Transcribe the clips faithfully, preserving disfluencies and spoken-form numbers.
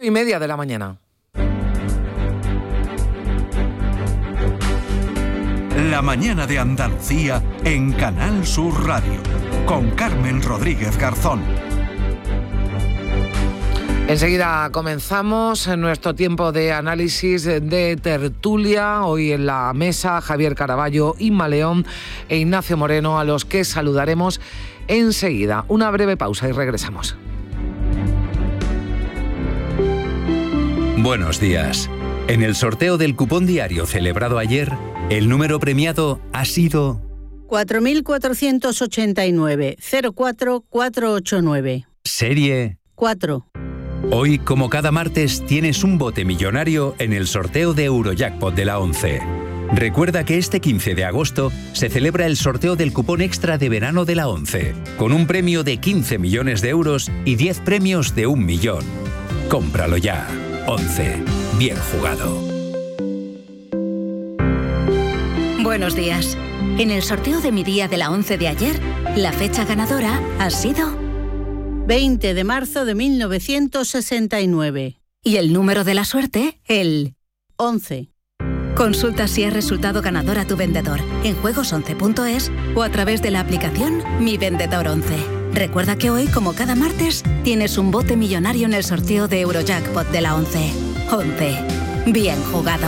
Y media de la mañana. La mañana de Andalucía en Canal Sur Radio, con Carmen Rodríguez Garzón. Enseguida comenzamos nuestro tiempo de análisis de tertulia. Hoy en la mesa Javier Caraballo, Inma León e Ignacio Moreno, a los que saludaremos enseguida. Una breve pausa y regresamos. Buenos días. En el sorteo del cupón diario celebrado ayer, el número premiado ha sido cuatro mil cuatrocientos ochenta y nueve, cero cuatro cuatro ocho nueve. Serie cuatro. Hoy, como cada martes, tienes un bote millonario en el sorteo de Eurojackpot de la ONCE. Recuerda que este quince de agosto se celebra el sorteo del cupón extra de verano de la ONCE, con un premio de quince millones de euros y diez premios de un millón. Cómpralo ya. ONCE. Bien jugado. Buenos días. En el sorteo de mi día de la ONCE de ayer, la fecha ganadora ha sido veinte de marzo de mil novecientos sesenta y nueve. Y el número de la suerte, el once. Consulta si has resultado ganador a tu vendedor en juegos once punto es o a través de la aplicación Mi Vendedor once. Recuerda que hoy, como cada martes, tienes un bote millonario en el sorteo de Eurojackpot de la ONCE. ONCE. Bien jugado.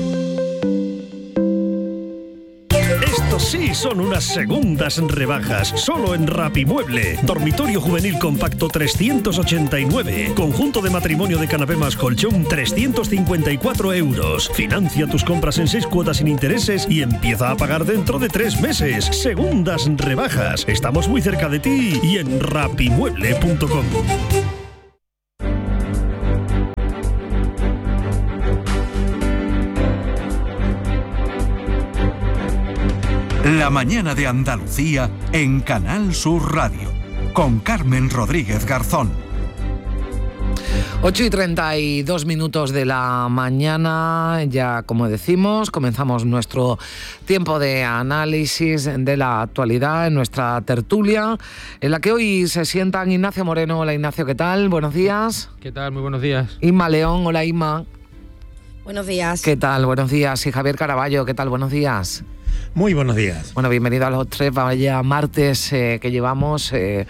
Estos sí son unas segundas rebajas, solo en Rapimueble. Dormitorio juvenil compacto trescientos ochenta y nueve. Conjunto de matrimonio de canapé más colchón trescientos cincuenta y cuatro euros. Financia tus compras en seis cuotas sin intereses y empieza a pagar dentro de tres meses. Segundas rebajas. Estamos muy cerca de ti y en rapimueble punto com. La mañana de Andalucía en Canal Sur Radio, con Carmen Rodríguez Garzón. ocho y treinta y dos minutos de la mañana, ya como decimos, comenzamos nuestro tiempo de análisis de la actualidad en nuestra tertulia, en la que hoy se sientan Ignacio Moreno. Hola Ignacio, ¿qué tal? Buenos días. ¿Qué tal? Muy buenos días. Inma León, hola Inma. Buenos días. ¿Qué tal? Buenos días. Y Javier Caraballo, ¿qué tal? Buenos días. Muy buenos días. Bueno, bienvenidos a los tres, vaya martes eh, que llevamos eh,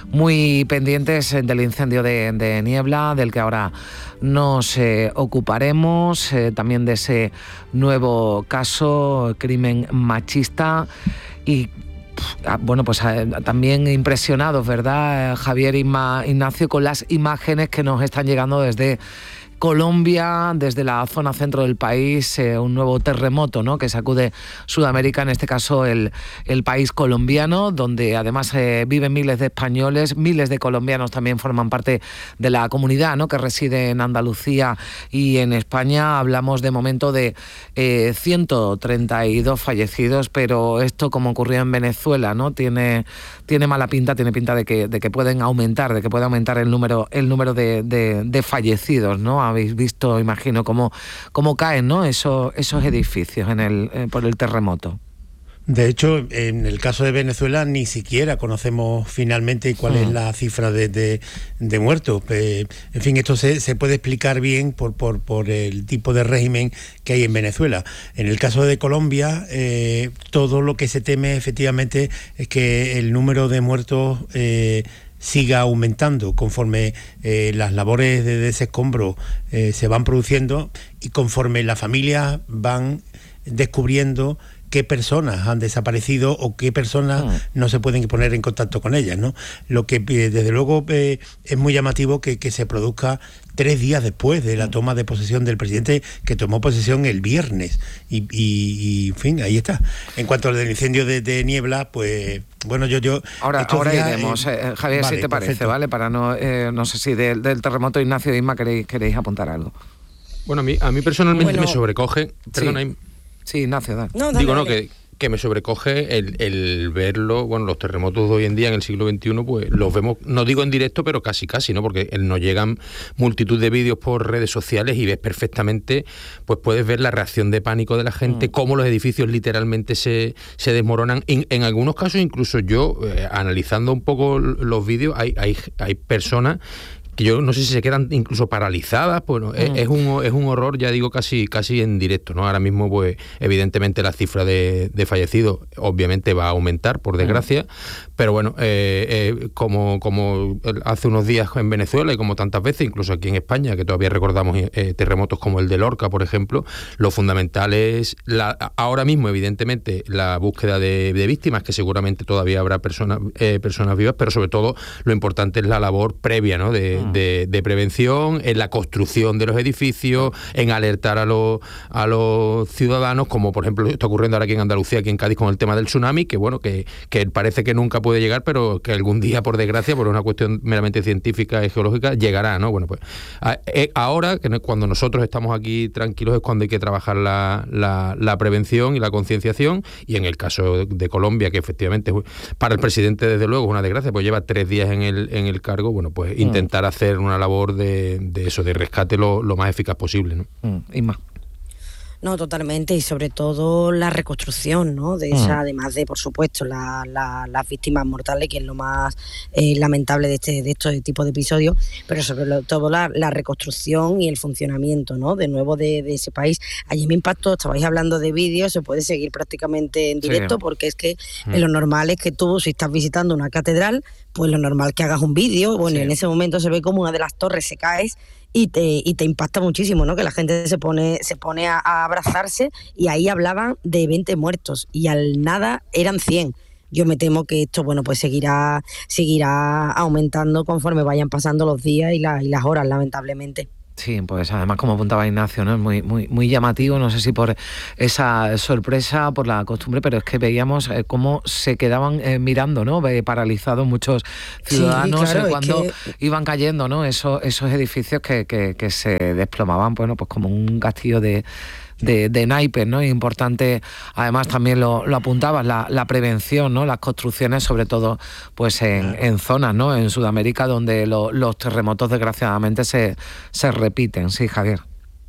muy pendientes del incendio de, de Niebla, del que ahora nos eh, ocuparemos, eh, también de ese nuevo caso, crimen machista y... Bueno, pues también impresionados, ¿verdad, Javier, Inma, Ignacio, con las imágenes que nos están llegando desde Colombia, desde la zona centro del país, eh, un nuevo terremoto, ¿no?, que sacude Sudamérica, en este caso el, el país colombiano, donde además eh, viven miles de españoles, miles de colombianos también forman parte de la comunidad, ¿no?, que reside en Andalucía y en España. Hablamos de momento de eh, ciento treinta y dos fallecidos, pero esto, como ocurrió en Venezuela, ¿no?, tiene, tiene mala pinta, tiene pinta de que, de que pueden aumentar, de que puede aumentar el número, el número de, de, de fallecidos, ¿no? Habéis visto, imagino, cómo, cómo caen, ¿no?, esos, esos edificios en el, eh, por el terremoto. De hecho, en el caso de Venezuela ni siquiera conocemos finalmente cuál sí. es la cifra de, de, de muertos. Eh, en fin, esto se, se puede explicar bien por, por, por el tipo de régimen que hay en Venezuela. En el caso de Colombia, eh, todo lo que se teme efectivamente es que el número de muertos eh, siga aumentando conforme eh, las labores de desescombro eh, se van produciendo y conforme las familias van descubriendo qué personas han desaparecido o qué personas ah. no se pueden poner en contacto con ellas, ¿no? Lo que eh, desde luego eh, es muy llamativo que, que se produzca tres días después de la toma de posesión del presidente, que tomó posesión el viernes y, y, y en fin, ahí está. En cuanto al del incendio de, de Niebla, pues bueno, yo yo ahora ahora días, iremos, eh, Javier, vale, si te parece, perfecto. Vale, para no eh, no sé si del, del terremoto, Ignacio, Isma, queréis queréis apuntar algo. Bueno, a mí a mí personalmente bueno, me sobrecoge, perdona, sí. Sí, Ignacio, dale. No, dale, Digo, no, dale. que, que me sobrecoge el, el verlo, bueno, los terremotos de hoy en día en el siglo veintiuno, pues los vemos, no digo en directo, pero casi casi, ¿no? Porque nos llegan multitud de vídeos por redes sociales y ves perfectamente, pues puedes ver la reacción de pánico de la gente, mm. cómo los edificios literalmente se, se desmoronan. En, en algunos casos, incluso yo, eh, analizando un poco los vídeos, hay, hay, hay personas que yo no sé si se quedan incluso paralizadas, bueno, mm. es, es, un, es un horror, ya digo, casi, casi en directo, ¿no? Ahora mismo, pues, evidentemente la cifra de, de fallecidos obviamente va a aumentar, por desgracia, mm. pero bueno, eh, eh, como, como hace unos días en Venezuela y como tantas veces, incluso aquí en España, que todavía recordamos eh, terremotos como el de Lorca, por ejemplo, lo fundamental es, la, ahora mismo, evidentemente, la búsqueda de, de víctimas, que seguramente todavía habrá personas, eh, personas vivas, pero sobre todo lo importante es la labor previa, ¿no? de, mm. de, de prevención, en la construcción de los edificios, en alertar a los, a los ciudadanos, como por ejemplo está ocurriendo ahora aquí en Andalucía, aquí en Cádiz, con el tema del tsunami, que bueno, que, que parece que nunca puede llegar, pero que algún día, por desgracia, por una cuestión meramente científica y geológica, llegará, ¿no? Bueno, pues a, eh, ahora, que cuando nosotros estamos aquí tranquilos, es cuando hay que trabajar la, la, la prevención y la concienciación, y en el caso de Colombia, que efectivamente para el presidente desde luego es una desgracia, pues lleva tres días en el, en el cargo, bueno, pues mm. intentar hacer una labor de, de eso, de rescate lo, lo más eficaz posible, ¿no? Mm. Y más. No, totalmente, y sobre todo la reconstrucción, ¿no? De esa, mm. además de, por supuesto, la, la, las víctimas mortales, que es lo más eh, lamentable de este de estos tipos de episodios, pero sobre todo la, la reconstrucción y el funcionamiento, ¿no? De nuevo de, de ese país. Allí me impactó, estabais hablando de vídeos, se puede seguir prácticamente en directo, sí. porque es que mm. lo normal es que tú, si estás visitando una catedral, pues lo normal es que hagas un vídeo, bueno, sí. en ese momento se ve como una de las torres se cae y te y te impacta muchísimo, ¿no? Que la gente se pone se pone a, a abrazarse, y ahí hablaban de veinte muertos y al nada eran cien. Yo me temo que esto, bueno, pues seguirá seguirá aumentando conforme vayan pasando los días y, la, y las horas, lamentablemente. Sí, pues además, como apuntaba Ignacio, ¿no? Es muy, muy, muy llamativo, no sé si por esa sorpresa, por la costumbre, pero es que veíamos eh, cómo se quedaban eh, mirando, ¿no? Eh, paralizados muchos ciudadanos, sí, claro, eh, cuando que... iban cayendo, ¿no? Esos, esos edificios que, que, que se desplomaban, bueno, pues como un castillo de... de, de naipes, ¿no? Es importante, además también lo, lo apuntabas, la, la prevención, ¿no? Las construcciones, sobre todo pues en, en zonas, ¿no? En Sudamérica, donde lo, los terremotos desgraciadamente se, se repiten. Sí, Javier.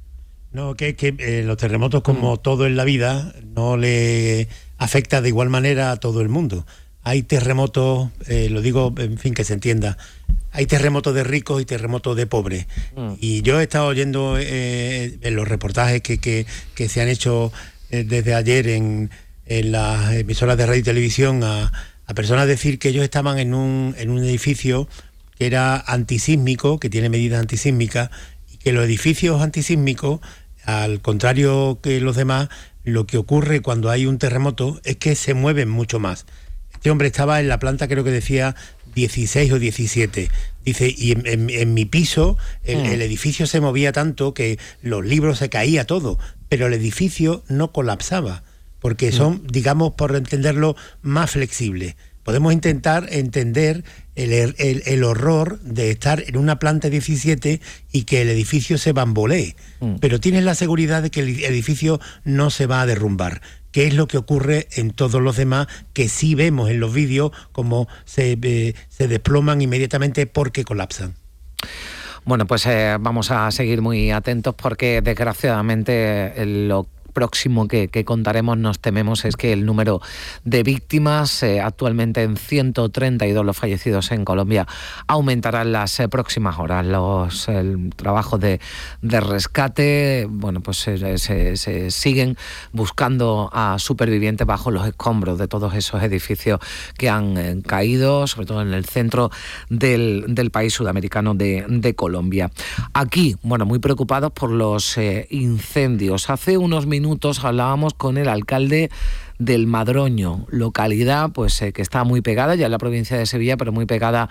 No, que, que eh, los terremotos, como mm. todo en la vida, no le afecta de igual manera a todo el mundo. Hay terremotos, eh, lo digo, en fin, que se entienda, hay terremotos de ricos y terremotos de pobres. Mm. Y yo he estado oyendo eh, en los reportajes que, que, que se han hecho eh, desde ayer en, en las emisoras de radio y televisión a, a personas decir que ellos estaban en un, en un edificio que era antisísmico, que tiene medidas antisísmicas, y que los edificios antisísmicos, al contrario que los demás, lo que ocurre cuando hay un terremoto es que se mueven mucho más. Este hombre estaba en la planta, creo que decía dieciséis o diecisiete. Dice, y en, en, en mi piso el, mm. el edificio se movía tanto que los libros se caía todo, pero el edificio no colapsaba, porque son, mm. digamos, por entenderlo, más flexibles. Podemos intentar entender el, el, el horror de estar en una planta diecisiete y que el edificio se bambolee, mm. pero tienes la seguridad de que el edificio no se va a derrumbar. ¿Qué es lo que ocurre en todos los demás que sí vemos en los vídeos como se, eh, se desploman inmediatamente porque colapsan? Bueno, pues eh, vamos a seguir muy atentos porque desgraciadamente eh, lo próximo que, que contaremos, nos tememos, es que el número de víctimas, eh, actualmente en ciento treinta y dos los fallecidos en Colombia, aumentará en las eh, próximas horas. Los el, trabajos de, de rescate, bueno, pues eh, se, se siguen buscando a supervivientes bajo los escombros de todos esos edificios que han eh, caído, sobre todo en el centro del, del país sudamericano de, de Colombia. Aquí, bueno, muy preocupados por los eh, incendios. Hace unos minutos minutos hablábamos con el alcalde del Madroño, localidad pues eh, que está muy pegada ya en la provincia de Sevilla, pero muy pegada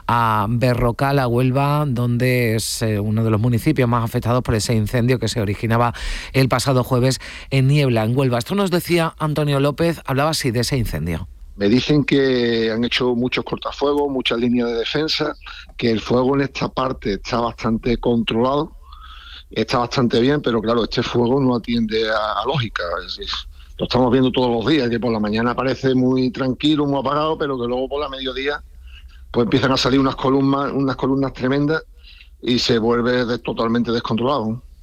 a Berrocal, a Huelva, donde es eh, uno de los municipios más afectados por ese incendio que se originaba el pasado jueves en Niebla, en Huelva. Esto nos decía Antonio López, hablaba así de ese incendio. Me dicen que han hecho muchos cortafuegos, muchas líneas de defensa, que el fuego en esta parte está bastante controlado. Está bastante bien, pero claro, este fuego no atiende a, a lógica. Es, es, lo estamos viendo todos los días, que por la mañana parece muy tranquilo, muy apagado, pero que luego por la mediodía pues empiezan a salir unas columnas, unas columnas tremendas y se vuelve de, totalmente descontrolado.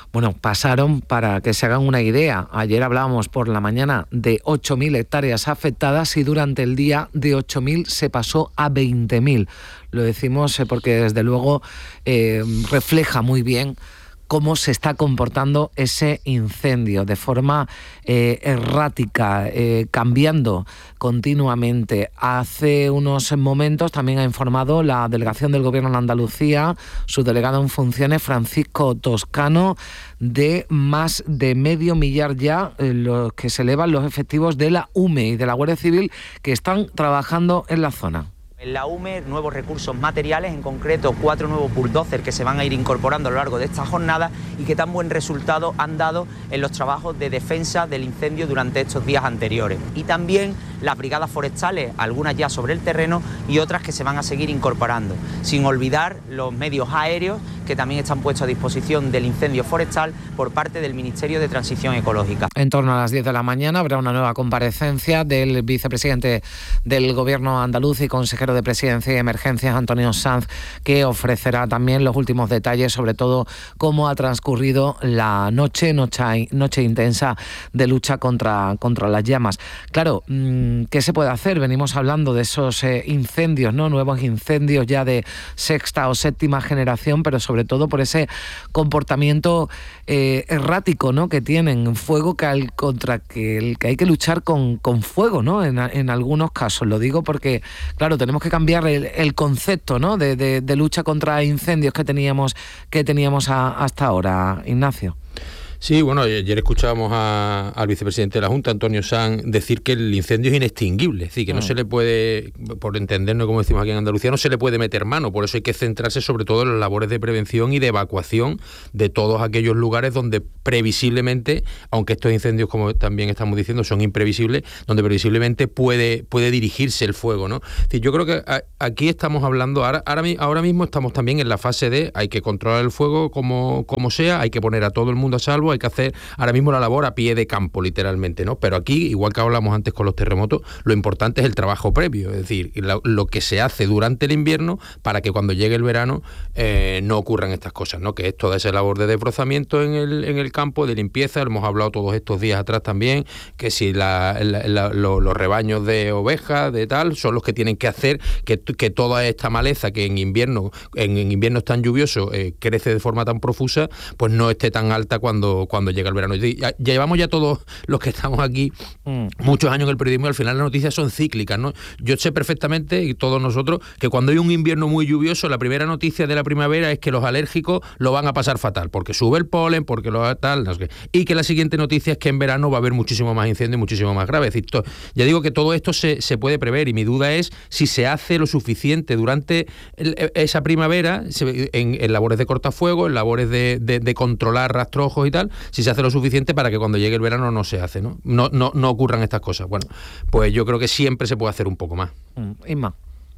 Bueno, pasaron, para que se hagan una idea, ayer hablábamos por la mañana de ocho mil hectáreas afectadas y durante el día de ocho mil se pasó a veinte mil. Lo decimos porque desde luego eh, refleja muy bien cómo se está comportando ese incendio de forma eh, errática, eh, cambiando continuamente. Hace unos momentos también ha informado la delegación del Gobierno en Andalucía, su delegado en funciones, Francisco Toscano, de más de medio millar ya eh, los que se elevan los efectivos de la U M E y de la Guardia Civil que están trabajando en la zona. En la U M E, nuevos recursos materiales, en concreto cuatro nuevos bulldozers que se van a ir incorporando a lo largo de esta jornada y que tan buen resultado han dado en los trabajos de defensa del incendio durante estos días anteriores. Y también las brigadas forestales, algunas ya sobre el terreno y otras que se van a seguir incorporando. Sin olvidar los medios aéreos que también están puestos a disposición del incendio forestal por parte del Ministerio de Transición Ecológica. En torno a las diez de la mañana habrá una nueva comparecencia del vicepresidente del Gobierno andaluz y consejero de Presidencia y Emergencias, Antonio Sanz, que ofrecerá también los últimos detalles, sobre todo cómo ha transcurrido la noche, noche, noche intensa de lucha contra, contra las llamas. Claro, ¿qué se puede hacer? Venimos hablando de esos eh, incendios, ¿no? Nuevos incendios ya de sexta o séptima generación, pero sobre todo por ese comportamiento eh, errático, ¿no? Que tienen, fuego que, al, contra que, el, que hay que luchar con, con fuego, ¿no? En, en algunos casos, lo digo porque, claro, tenemos que cambiar el, el concepto, ¿no? de, de, de lucha contra incendios que teníamos, que teníamos a, hasta ahora, Ignacio. Sí, bueno, ayer escuchábamos a, al vicepresidente de la Junta, Antonio Sanz, decir que el incendio es inextinguible, es decir, que no mm. se le puede, por entendernos como decimos aquí en Andalucía, no se le puede meter mano, por eso hay que centrarse sobre todo en las labores de prevención y de evacuación de todos aquellos lugares donde previsiblemente, aunque estos incendios, como también estamos diciendo, son imprevisibles, donde previsiblemente puede, puede dirigirse el fuego, ¿no? Es decir, yo creo que a, aquí estamos hablando, ahora, ahora, ahora mismo estamos también en la fase de hay que controlar el fuego como, como sea, hay que poner a todo el mundo a salvo, hay que hacer ahora mismo la labor a pie de campo, literalmente, ¿no? Pero aquí, igual que hablamos antes con los terremotos, lo importante es el trabajo previo, es decir, lo, lo que se hace durante el invierno para que cuando llegue el verano eh, no ocurran estas cosas, ¿no? Que es toda esa labor de desbrozamiento en el, en el campo, de limpieza, lo hemos hablado todos estos días atrás también, que si la, la, la, lo, los rebaños de ovejas, de tal, son los que tienen que hacer que, que toda esta maleza que en invierno, en, en inviernos tan lluviosos, eh, crece de forma tan profusa, pues no esté tan alta cuando cuando llega el verano. Ya, llevamos ya todos los que estamos aquí mm. muchos años en el periodismo y al final las noticias son cíclicas, ¿no? Yo sé perfectamente, y todos nosotros, que cuando hay un invierno muy lluvioso, la primera noticia de la primavera es que los alérgicos lo van a pasar fatal, porque sube el polen, porque lo tal, no sé qué. Y que la siguiente noticia es que en verano va a haber muchísimo más incendio, muchísimo más grave. Es decir, to, ya digo que todo esto se, se puede prever y mi duda es si se hace lo suficiente durante el, esa primavera se, en, en labores de cortafuego, en labores de, de, de controlar rastrojos y tal, si se hace lo suficiente para que cuando llegue el verano no se hace, ¿no? No, no, no ocurran estas cosas. Bueno, pues yo creo que siempre se puede hacer un poco más. Mm, Inma.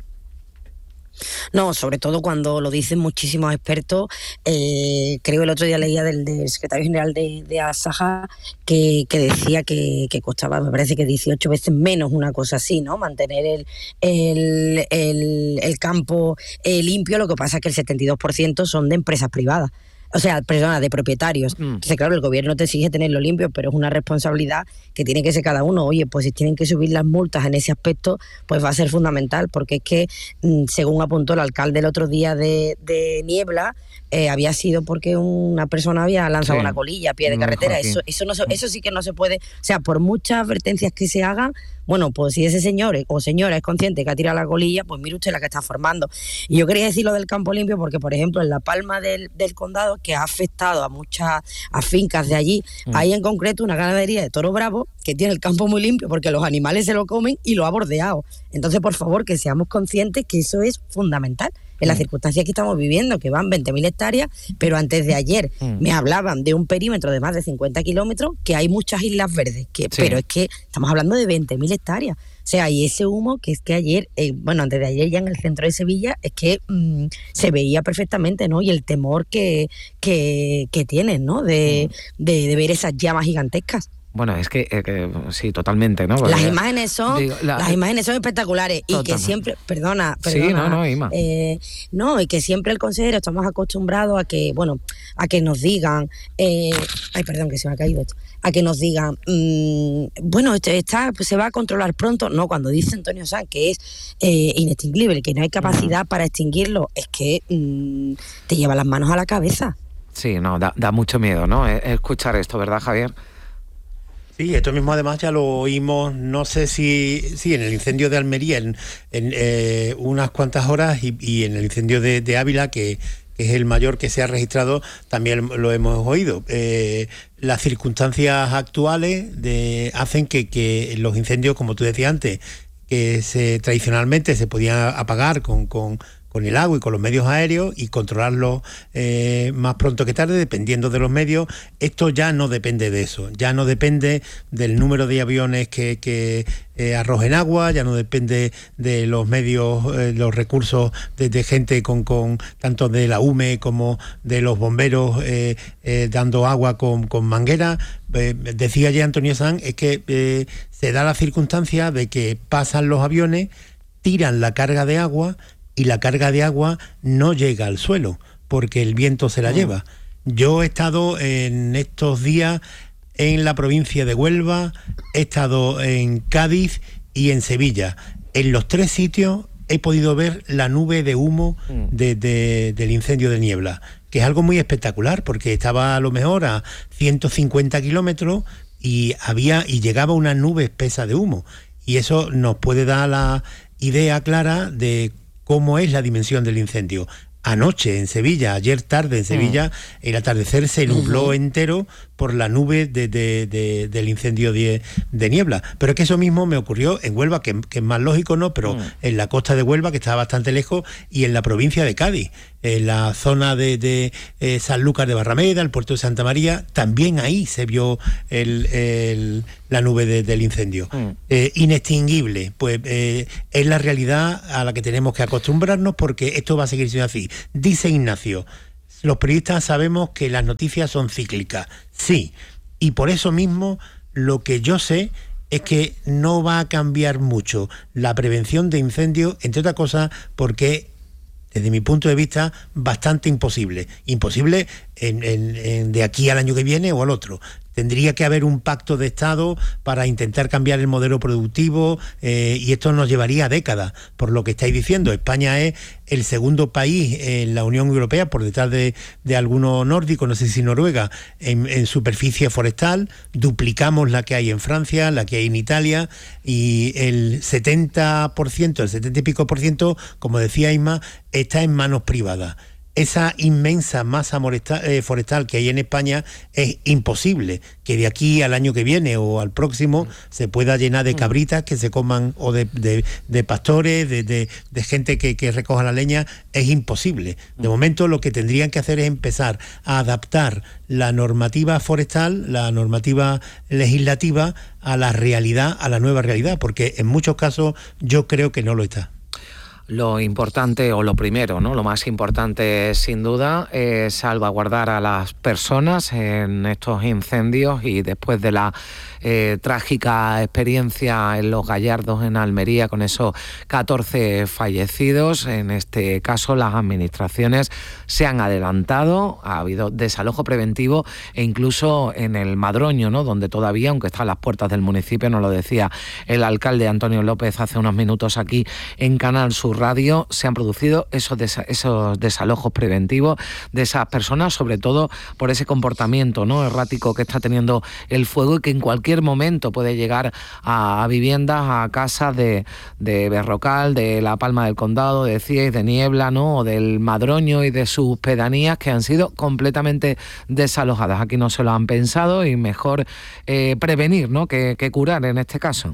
No, sobre todo cuando lo dicen muchísimos expertos. Eh, creo el otro día leía del, del secretario general de, de Asaja que, que decía que, que costaba, me parece que dieciocho veces menos, una cosa así, ¿no? Mantener el, el, el, el campo eh, limpio. Lo que pasa es que el setenta y dos por ciento son de empresas privadas. O sea, personas de propietarios. Mm. Entonces, claro, el gobierno te exige tenerlo limpio, pero es una responsabilidad que tiene que ser cada uno. Oye, pues si tienen que subir las multas en ese aspecto, pues va a ser fundamental, porque es que, según apuntó el alcalde el otro día de, de Niebla, eh, había sido porque una persona había lanzado sí. una colilla a pie de carretera. Eso, eso, no, eso sí que no se puede. O sea, por muchas advertencias que se hagan, bueno, pues si ese señor o señora es consciente que ha tirado la colilla, pues mire usted la que está formando. Y yo quería decir lo del campo limpio porque, por ejemplo, en La Palma del, del Condado, que ha afectado a muchas a fincas de allí, mm. hay en concreto una ganadería de toro bravo que tiene el campo muy limpio porque los animales se lo comen y lo ha bordeado. Entonces, por favor, que seamos conscientes que eso es fundamental en las mm. circunstancias que estamos viviendo, que van veinte mil hectáreas, pero antes de ayer mm. me hablaban de un perímetro de más de cincuenta kilómetros, que hay muchas islas verdes, que, sí. pero es que estamos hablando de veinte mil hectáreas. O sea, y ese humo que es que ayer, eh, bueno, antes de ayer ya en el centro de Sevilla, es que mmm, se veía perfectamente, ¿no? Y el temor que, que, que tienen, ¿no? De, mm. de, de ver esas llamas gigantescas. Bueno, es que, eh, que sí, totalmente, ¿no? Porque, las imágenes son digo, la, las imágenes son espectaculares y que siempre, perdona, perdona sí, no, no, Ima. Eh, no, y que siempre el consejero estamos acostumbrados a que, bueno, a que nos digan, eh, ay, perdón, que se me ha caído esto, a que nos digan, mmm, bueno, esto está, pues se va a controlar pronto. No, cuando dice Antonio Sanz que es eh, inextinguible, que no hay capacidad para extinguirlo, es que mmm, te lleva las manos a la cabeza. Sí, no, da, da mucho miedo, ¿no? Escuchar esto, ¿verdad, Javier? Sí, esto mismo además ya lo oímos, no sé si, sí, en el incendio de Almería en, en eh, unas cuantas horas y, y en el incendio de, de Ávila, que, que es el mayor que se ha registrado, también lo hemos oído. Eh, las circunstancias actuales de, hacen que, que los incendios, como tú decías antes, que se, tradicionalmente se podían apagar con... con con el agua y con los medios aéreos y controlarlos eh, más pronto que tarde, dependiendo de los medios. Esto ya no depende de eso, ya no depende del número de aviones que, que eh, arrojen agua, ya no depende de los medios, eh, los recursos de, de gente con, con tanto de la U M E como de los bomberos eh, eh, dando agua con, con manguera. Eh, decía ya Antonio Sanz, es que eh, se da la circunstancia de que pasan los aviones, tiran la carga de agua y la carga de agua no llega al suelo porque el viento se la lleva. Yo he estado en estos días en la provincia de Huelva, he estado en Cádiz y en Sevilla. En los tres sitios he podido ver la nube de humo de, de, del incendio de Niebla, que es algo muy espectacular porque estaba a lo mejor a ciento cincuenta kilómetros y había y llegaba una nube espesa de humo. Y eso nos puede dar la idea clara de cómo es la dimensión del incendio. Anoche en Sevilla, ayer tarde en Sevilla, mm. el atardecer se nubló uh-huh. entero por la nube de, de, de, del incendio de, de Niebla. Pero es que eso mismo me ocurrió en Huelva, que, que es más lógico, ¿no? Pero mm. en la costa de Huelva, que estaba bastante lejos, y en la provincia de Cádiz, en la zona de, de eh, Sanlúcar de Barrameda, el puerto de Santa María, también ahí se vio el, el, la nube de, del incendio. Mm. Eh, inextinguible, pues eh, es la realidad a la que tenemos que acostumbrarnos porque esto va a seguir siendo así. Dice Ignacio, los periodistas sabemos que las noticias son cíclicas, sí, y por eso mismo lo que yo sé es que no va a cambiar mucho la prevención de incendios, entre otras cosas porque desde mi punto de vista bastante imposible, imposible en, en, en de aquí al año que viene o al otro. Tendría que haber un pacto de Estado para intentar cambiar el modelo productivo eh, y esto nos llevaría décadas, por lo que estáis diciendo. España es el segundo país en la Unión Europea, por detrás de, de alguno nórdico, no sé si Noruega, en, en superficie forestal. Duplicamos la que hay en Francia, la que hay en Italia, y el setenta por ciento, el setenta y pico por ciento, como decía Isma, está en manos privadas. Esa inmensa masa forestal que hay en España es imposible que de aquí al año que viene o al próximo se pueda llenar de cabritas que se coman o de, de, de pastores, de, de, de gente que, que recoja la leña. Es imposible. De momento lo que tendrían que hacer es empezar a adaptar la normativa forestal, la normativa legislativa a la realidad, a la nueva realidad, porque en muchos casos yo creo que no lo está. Lo importante, o lo primero, ¿no? Lo más importante, sin duda, es salvaguardar a las personas en estos incendios y después de la eh, trágica experiencia en Los Gallardos, en Almería, con esos catorce fallecidos. En este caso, las administraciones se han adelantado, ha habido desalojo preventivo e incluso en el Madroño, ¿no? Donde todavía, aunque está a las puertas del municipio, nos lo decía el alcalde Antonio López hace unos minutos aquí en Canal Sur Radio, se han producido esos, desa- esos desalojos preventivos de esas personas, sobre todo por ese comportamiento, ¿no? errático que está teniendo el fuego y que en cualquier momento puede llegar a, a viviendas, a casas de, de Berrocal, de La Palma del Condado, de Cíez, de Niebla, ¿no? o del Madroño y de sus pedanías que han sido completamente desalojadas. Aquí no se lo han pensado y mejor eh, prevenir, ¿no? que, que curar en este caso.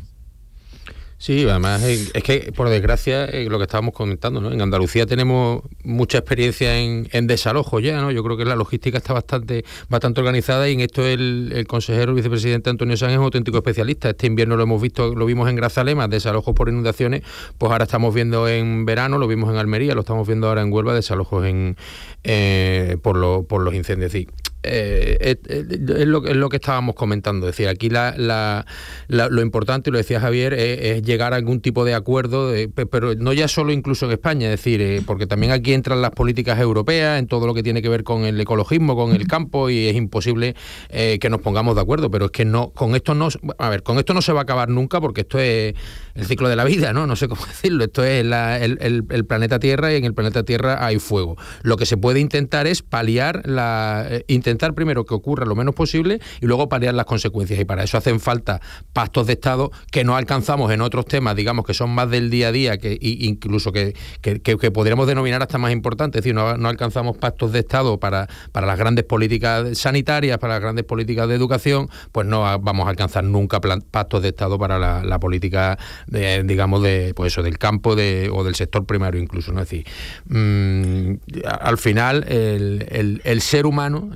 Sí, además es que por desgracia es lo que estábamos comentando, ¿no? En Andalucía tenemos mucha experiencia en, en desalojo ya, ¿no? Yo creo que la logística está bastante bastante organizada y en esto el, el consejero, el vicepresidente Antonio Sanz es un auténtico especialista. Este invierno lo hemos visto, lo vimos en Grazalema, desalojos por inundaciones, pues ahora estamos viendo en verano, lo vimos en Almería, lo estamos viendo ahora en Huelva, desalojos en eh, por, lo, por los incendios. Sí. Eh, es, es, lo, es lo que estábamos comentando, es decir, aquí la, la, la, lo importante, lo decía Javier, es, es llegar a algún tipo de acuerdo, de, pero no ya solo incluso en España, es decir, eh, porque también aquí entran las políticas europeas en todo lo que tiene que ver con el ecologismo, con el campo, y es imposible eh, que nos pongamos de acuerdo, pero es que no, con esto no, a ver, con esto no se va a acabar nunca, porque esto es el ciclo de la vida, ¿no? No sé cómo decirlo, esto es la, el, el, el planeta Tierra, y en el planeta Tierra hay fuego. Lo que se puede intentar es paliar la eh, intentar primero que ocurra lo menos posible y luego paliar las consecuencias, y para eso hacen falta pactos de Estado que no alcanzamos en otros temas, digamos, que son más del día a día, que incluso que, que, que, que podríamos denominar hasta más importantes, es decir, no, no alcanzamos pactos de Estado para, para las grandes políticas sanitarias, para las grandes políticas de educación, pues no vamos a alcanzar nunca plan, pactos de Estado para la, la política, de, digamos, de pues eso, del campo de, o del sector primario incluso, ¿no? Es decir, mmm, al final el, el, el ser humano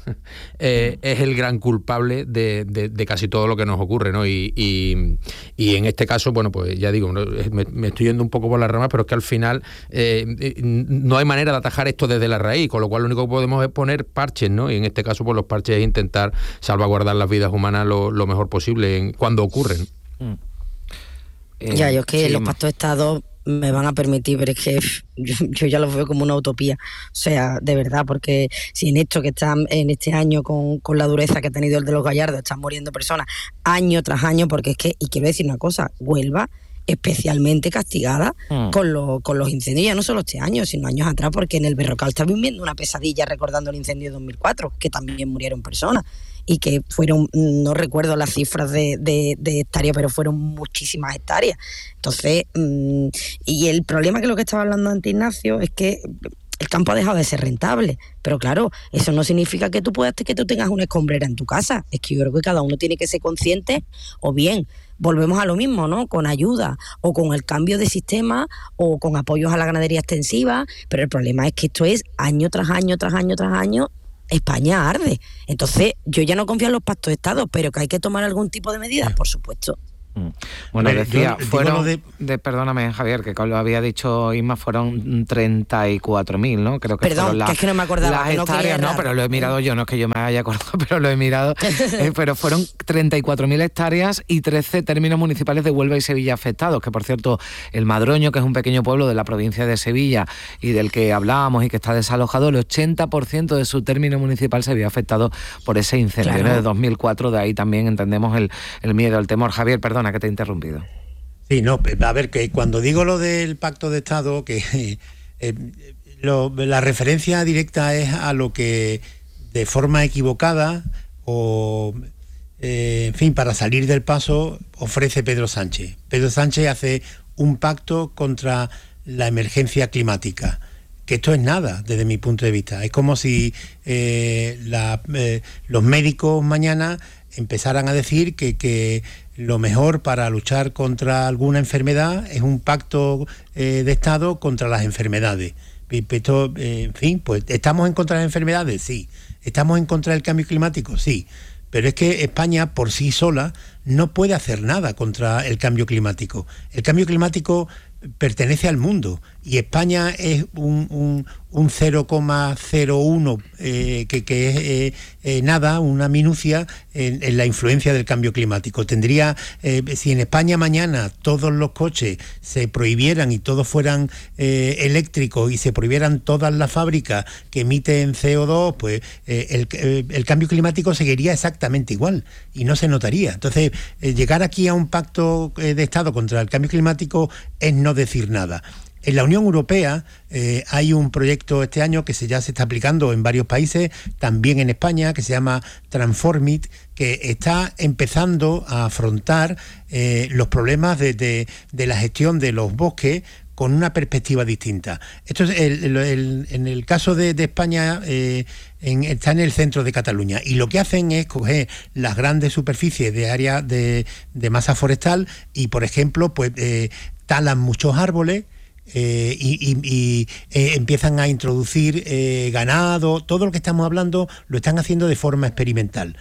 eh, es el gran culpable de, de, de casi todo lo que nos ocurre, ¿no? Y, y, y en este caso, bueno, pues ya digo, ¿no? me, me estoy yendo un poco por las ramas, pero es que al final eh, no hay manera de atajar esto desde la raíz, con lo cual lo único que podemos es poner parches, ¿no? Y en este caso, pues los parches es intentar salvaguardar las vidas humanas lo, lo mejor posible en, cuando ocurren. Mm. Eh, ya, yo es que sí, los pactos de Estado me van a permitir, pero es que yo, yo ya los veo como una utopía, o sea, de verdad, porque si en esto que están en este año con, con la dureza que ha tenido el de los Gallardos, están muriendo personas año tras año, porque es que, y quiero decir una cosa, Huelva especialmente castigada mm. con, lo, con los incendios, ya no solo este año, sino años atrás, porque en el Berrocal está viviendo una pesadilla recordando el incendio de dos mil cuatro, que también murieron personas, y que fueron, no recuerdo las cifras de, de, de hectáreas, pero fueron muchísimas hectáreas. Entonces, mmm, y el problema, que lo que estaba hablando antes Ignacio, es que el campo ha dejado de ser rentable, pero claro, eso no significa que tú puedas, que tú tengas una escombrera en tu casa. Es que yo creo que cada uno tiene que ser consciente, o bien volvemos a lo mismo, ¿no? Con ayuda, o con el cambio de sistema, o con apoyos a la ganadería extensiva, pero el problema es que esto es año tras año, tras año, tras año, España arde. Entonces, yo ya no confío en los pactos de Estado, pero que hay que tomar algún tipo de medidas, por supuesto. Bueno, ver, decía, yo, fueron, de... De, perdóname, Javier, que lo había dicho Isma, fueron treinta y cuatro mil, ¿no? Creo que Perdón, la, que es que no me acordaba. Las que hectáreas, no, no, pero lo he mirado yo, no es que yo me haya acordado, pero lo he mirado. eh, pero fueron treinta y cuatro mil hectáreas y trece términos municipales de Huelva y Sevilla afectados, que por cierto, el Madroño, que es un pequeño pueblo de la provincia de Sevilla y del que hablábamos y que está desalojado, el ochenta por ciento de su término municipal se vio afectado por ese incendio, claro, ¿no? De dos mil cuatro, de ahí también entendemos el, el miedo, el temor. Javier, perdona que te he interrumpido. Sí, no, a ver, que cuando digo lo del pacto de Estado, que eh, lo, la referencia directa es a lo que de forma equivocada o, eh, en fin, para salir del paso ofrece Pedro Sánchez. Pedro Sánchez hace un pacto contra la emergencia climática, que esto es nada desde mi punto de vista. Es como si eh, la, eh, los médicos mañana empezaran a decir que, que lo mejor para luchar contra alguna enfermedad es un pacto eh, de Estado contra las enfermedades. Esto, eh, en fin, pues ¿estamos en contra de las enfermedades? Sí. ¿Estamos en contra del cambio climático? Sí. Pero es que España por sí sola no puede hacer nada contra el cambio climático. El cambio climático pertenece al mundo y España es un, un, un cero coma cero uno eh, que, que es eh, eh, nada, una minucia en, en la influencia del cambio climático. Tendría, eh, si en España mañana todos los coches se prohibieran y todos fueran eh, eléctricos y se prohibieran todas las fábricas que emiten C O dos, pues eh, el, eh, el cambio climático seguiría exactamente igual y no se notaría. Entonces, eh, llegar aquí a un pacto eh, de Estado contra el cambio climático es no decir nada. En la Unión Europea eh, hay un proyecto este año que se, ya se está aplicando en varios países, también en España, que se llama Transformit, que está empezando a afrontar eh, los problemas de, de, de la gestión de los bosques con una perspectiva distinta. Esto es el, el, el, en el caso de, de España eh, en, está en el centro de Cataluña y lo que hacen es coger las grandes superficies de área de, de masa forestal y, por ejemplo, pues eh, talan muchos árboles. Eh, y, y, y eh, empiezan a introducir eh, ganado, todo lo que estamos hablando lo están haciendo de forma experimental.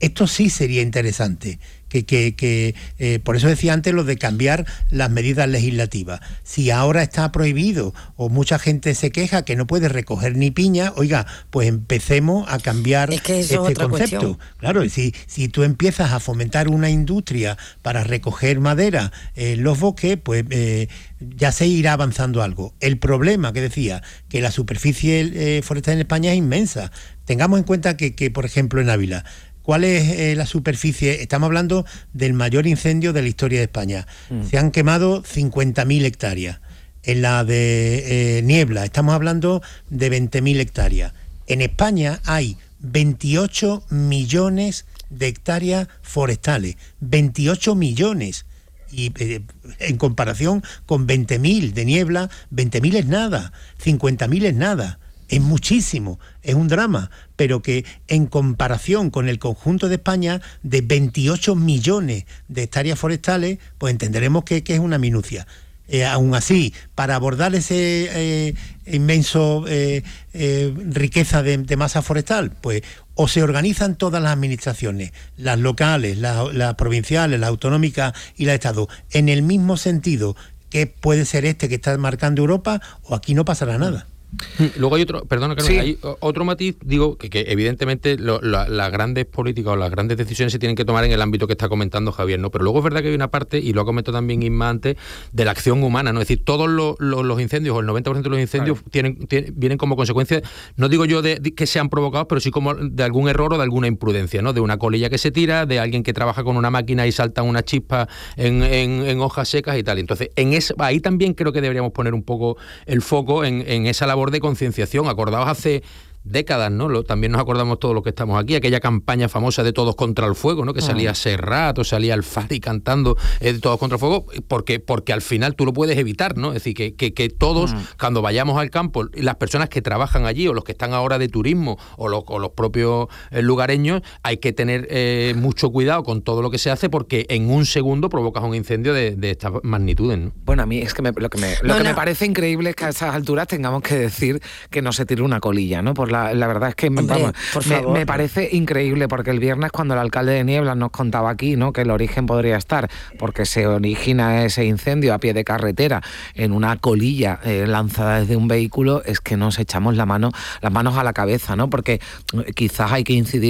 Esto sí sería interesante. Que, que, que eh, por eso decía antes lo de cambiar las medidas legislativas. Si ahora está prohibido o mucha gente se queja que no puede recoger ni piña, oiga, pues empecemos a cambiar es que eso este es otra concepto. Cuestión. Claro, si, si tú empiezas a fomentar una industria para recoger madera en los bosques, pues eh, ya se irá avanzando algo. El problema que decía, que la superficie eh, forestal en España es inmensa. Tengamos en cuenta que, que por ejemplo, en Ávila, ¿cuál es eh, la superficie? Estamos hablando del mayor incendio de la historia de España. Mm. Se han quemado cincuenta mil hectáreas. En la de eh, Niebla estamos hablando de veinte mil hectáreas. En España hay veintiocho millones de hectáreas forestales. veintiocho millones. Y eh, en comparación con veinte mil de Niebla, veinte mil es nada, cincuenta mil es nada. Es muchísimo, es un drama, pero que en comparación con el conjunto de España, de veintiocho millones de hectáreas forestales, pues entenderemos que, que es una minucia. Eh, aún así, para abordar ese eh, inmenso eh, eh, riqueza de, de masa forestal, pues o se organizan todas las administraciones, las locales, las, las provinciales, las autonómicas y las de Estado, en el mismo sentido que puede ser este que está marcando Europa, o aquí no pasará nada. Luego hay otro, perdona Carmen, sí. hay otro matiz, digo, que, que evidentemente lo, la, las grandes políticas o las grandes decisiones se tienen que tomar en el ámbito que está comentando Javier, ¿no? Pero luego es verdad que hay una parte, y lo ha comentado también Isma antes, de la acción humana, ¿no? Es decir, todos los, los, los incendios, o el noventa por ciento de los incendios, claro, tienen, tienen, vienen como consecuencia, no digo yo de, de que sean provocados, pero sí como de algún error o de alguna imprudencia, ¿no? De una colilla que se tira, de alguien que trabaja con una máquina y salta una chispa en, en, en hojas secas y tal. Entonces, en ese, ahí también creo que deberíamos poner un poco el foco en, en esa labor de concienciación. Acordaos hace décadas, ¿no? Lo, también nos acordamos todos los que estamos aquí, aquella campaña famosa de Todos contra el Fuego, ¿no? Que salía Serrat o salía Alfari cantando eh, Todos contra el Fuego, porque, porque al final tú lo puedes evitar, ¿no? Es decir, que, que, que todos, mm. cuando vayamos al campo, las personas que trabajan allí o los que están ahora de turismo o los, o los propios eh, lugareños, hay que tener eh, mucho cuidado con todo lo que se hace, porque en un segundo provocas un incendio de, de estas magnitudes, ¿no? Bueno, a mí es que me, lo que, me, lo no, que no. me parece increíble es que a esas alturas tengamos que decir que no se tire una colilla, ¿no? Por La, la verdad es que me, Hombre, vamos, por me, favor. me parece increíble, porque el viernes, cuando el alcalde de Niebla nos contaba aquí, ¿no?, que el origen podría estar porque se origina ese incendio a pie de carretera en una colilla eh, lanzada desde un vehículo, es que nos echamos la mano, las manos a la cabeza, ¿no? Porque quizás hay que incidir